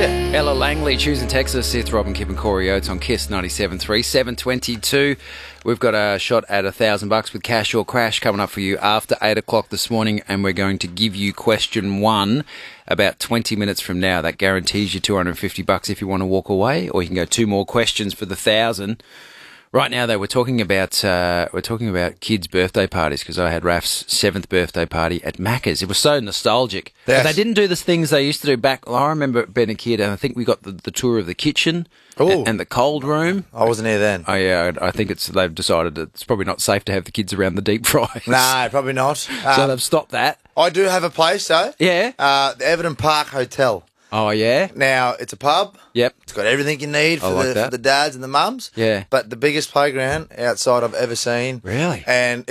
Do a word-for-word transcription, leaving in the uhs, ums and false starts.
Yeah. Ella Langley, choosing Texas. Sith, Rob and Kip and Corey Oates on Kiss ninety-seven point three. seven twenty-two. We've got a shot at a thousand bucks with Cash or Crash coming up for you after eight o'clock this morning, and we're going to give you question one about twenty minutes from now. That guarantees you two hundred fifty bucks if you want to walk away, or you can go two more questions for the thousand. Right now, though, we're talking about uh, we're talking about kids' birthday parties, because I had Raf's seventh birthday party at Macca's. It was so nostalgic. Yes. But they didn't do the things they used to do back. Well, I remember being a kid, and I think we got the, the tour of the kitchen Ooh. and, and the cold room. I wasn't here then. Oh yeah, I I think it's they've decided that it's probably not safe to have the kids around the deep fries. No, probably not. so Um, they've stopped that. I do have a place, though. Yeah. Uh, the Everton Park Hotel. Oh yeah. Now, it's a pub. Yep. It's got everything you need for, I like the, that. for the dads and the mums. Yeah. But the biggest playground outside I've ever seen. Really? And